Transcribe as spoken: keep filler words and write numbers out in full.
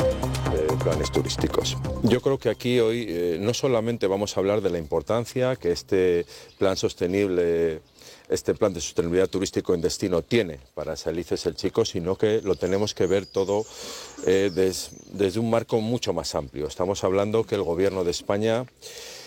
de planes turísticos. Yo creo que aquí hoy eh, no solamente vamos a hablar de la importancia que este plan sostenible, este plan de sostenibilidad turístico en destino tiene para Salices el Chico, sino que lo tenemos que ver todo eh, des, desde un marco mucho más amplio. Estamos hablando que el Gobierno de España